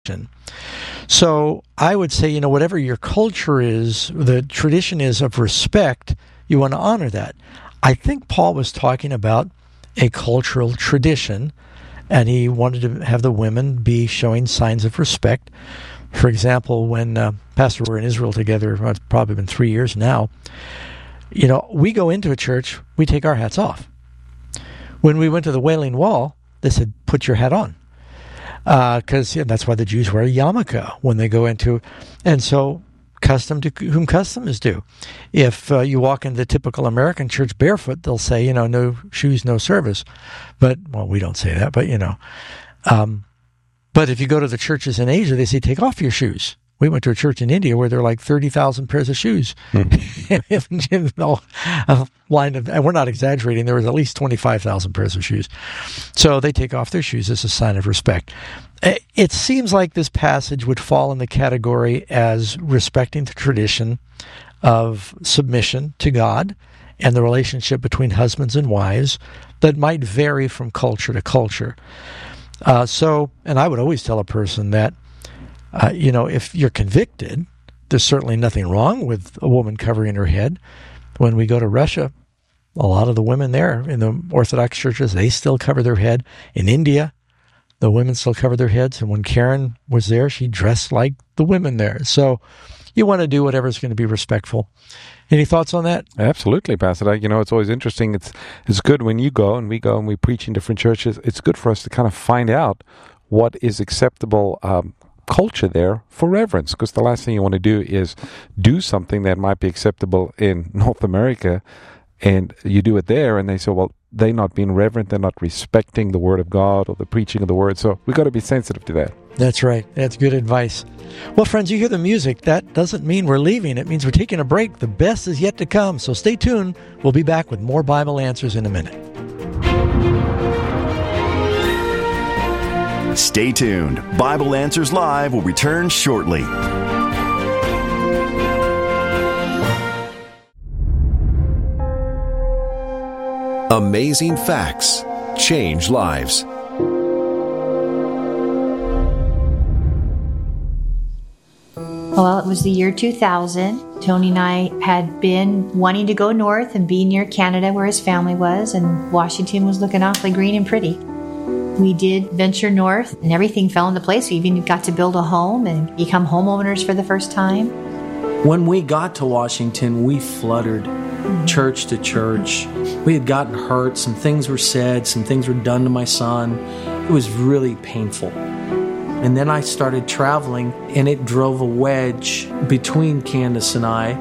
So I would say, whatever your culture is, the tradition is of respect, you want to honor that. I think Paul was talking about a cultural tradition, and he wanted to have the women be showing signs of respect. For example, when Pastor, we're in Israel together, it's probably been 3 years now, we go into a church, we take our hats off. When we went to the Wailing Wall, they said, put your hat on. Because that's why the Jews wear a yarmulke when they go into, and so custom to whom custom is due. If you walk into the typical American church barefoot, they'll say, no shoes, no service. But, we don't say that, but, but if you go to the churches in Asia, they say, take off your shoes. We went to a church in India where there are like 30,000 pairs of shoes. And we're not exaggerating. There was at least 25,000 pairs of shoes. So they take off their shoes as a sign of respect. It seems like this passage would fall in the category as respecting the tradition of submission to God and the relationship between husbands and wives that might vary from culture to culture. And I would always tell a person that, if you're convicted, there's certainly nothing wrong with a woman covering her head. When we go to Russia, a lot of the women there in the Orthodox churches, they still cover their head. In India, the women still cover their heads. And when Karen was there, she dressed like the women there. So you want to do whatever's going to be respectful. Any thoughts on that? Absolutely, Pastor. It's always interesting. It's good when you go and we preach in different churches. It's good for us to kind of find out what is acceptable culture there for reverence, because the last thing you want to do is do something that might be acceptable in North America, and you do it there, and they say, well, they're not being reverent, they're not respecting the Word of God or the preaching of the Word. So we've got to be sensitive to that. That's right. That's good advice. Well, friends, you hear the music. That doesn't mean we're leaving. It means we're taking a break. The best is yet to come. So stay tuned. We'll be back with more Bible Answers in a minute. Stay tuned. Bible Answers Live will return shortly. Amazing facts change lives. Well, it was the year 2000. Tony and I had been wanting to go north and be near Canada where his family was, and Washington was looking awfully green and pretty. We did venture north, and everything fell into place. We even got to build a home and become homeowners for the first time. When we got to Washington, we fluttered church to church. We had gotten hurt. Some things were said. Some things were done to my son. It was really painful. And then I started traveling, and it drove a wedge between Candace and I.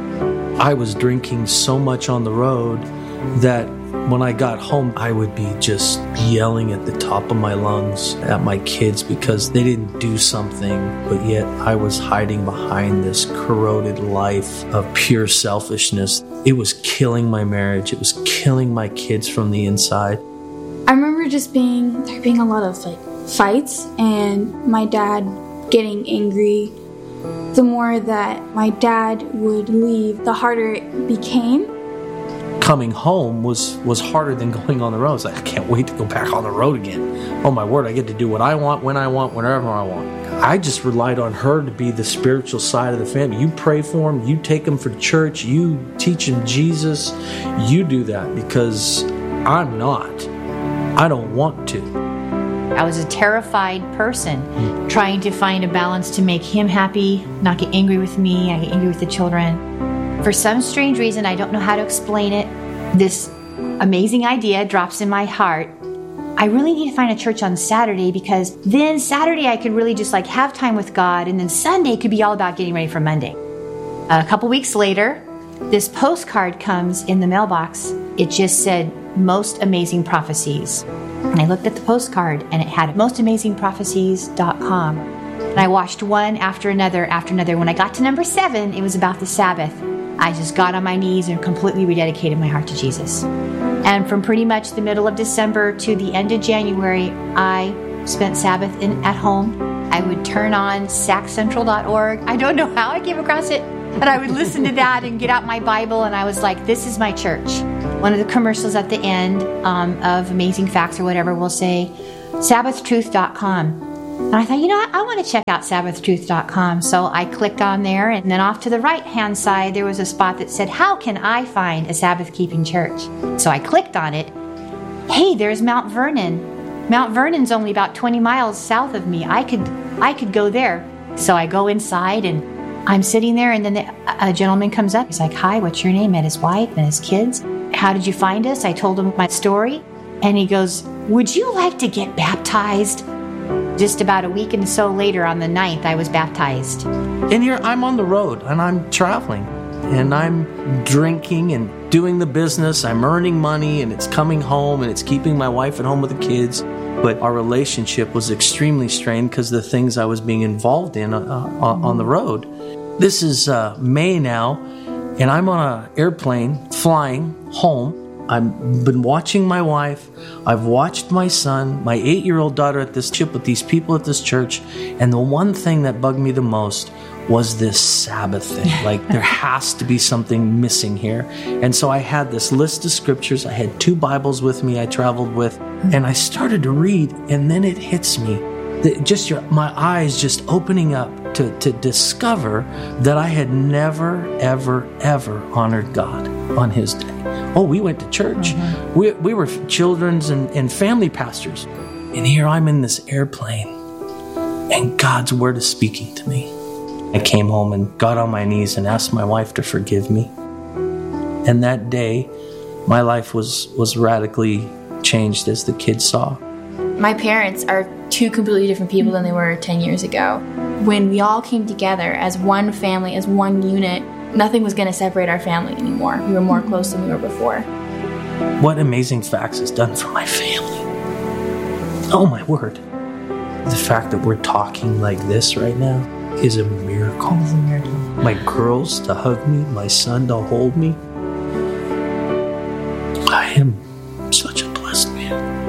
I was drinking so much on the road that when I got home, I would be just yelling at the top of my lungs at my kids because they didn't do something, but yet I was hiding behind this corroded life of pure selfishness. It was killing my marriage. It was killing my kids from the inside. I remember there being a lot of fights and my dad getting angry. The more that my dad would leave, the harder it became. Coming home was harder than going on the road. I can't wait to go back on the road again. Oh my word, I get to do what I want, when I want, whenever I want. I just relied on her to be the spiritual side of the family. You pray for them, you take them for church, you teach them Jesus. You do that because I'm not. I don't want to. I was a terrified person trying to find a balance to make him happy, not get angry with me, I get angry with the children. For some strange reason, I don't know how to explain it, this amazing idea drops in my heart. I really need to find a church on Saturday because then Saturday I could really just have time with God, and then Sunday could be all about getting ready for Monday. A couple weeks later, this postcard comes in the mailbox. It just said, Most Amazing Prophecies. And I looked at the postcard and it had mostamazingprophecies.com. And I watched one after another. When I got to number 7, it was about the Sabbath. I just got on my knees and completely rededicated my heart to Jesus. And from pretty much the middle of December to the end of January, I spent Sabbath at home. I would turn on saccentral.org. I don't know how I came across it, but I would listen to that and get out my Bible, and I was like, this is my church. One of the commercials at the end of Amazing Facts or whatever will say, sabbathtruth.com. And I thought, I want to check out SabbathTruth.com. So I clicked on there, and then off to the right-hand side, there was a spot that said, how can I find a Sabbath-keeping church? So I clicked on it. Hey, there's Mount Vernon. Mount Vernon's only about 20 miles south of me. I could go there. So I go inside, and I'm sitting there, and then a gentleman comes up. He's like, hi, what's your name? And his wife and his kids. How did you find us? I told him my story. And he goes, would you like to get baptized? Just about a week and so later, on the 9th, I was baptized. And here I'm on the road, and I'm traveling, and I'm drinking and doing the business. I'm earning money, and it's coming home, and it's keeping my wife at home with the kids. But our relationship was extremely strained because of the things I was being involved in on the road. This is May now, and I'm on an airplane flying home. I've been watching my wife. I've watched my son, my 8-year-old daughter at this trip with these people at this church. And the one thing that bugged me the most was this Sabbath thing. Like, there has to be something missing here. And so I had this list of scriptures. I had 2 Bibles with me I traveled with. And I started to read, and then it hits me. My eyes just opening up to discover that I had never, ever, ever honored God on His day. Oh, we went to church. Mm-hmm. We were children's and family pastors. And here I'm in this airplane, and God's word is speaking to me. I came home and got on my knees and asked my wife to forgive me. And that day, my life was radically changed, as the kids saw. My parents are 2 completely different people than they were 10 years ago. When we all came together as one family, as one unit, nothing was going to separate our family anymore. We were more close than we were before. What Amazing Facts has done for my family. Oh my word. The fact that we're talking like this right now is a miracle. My girls to hug me, my son to hold me.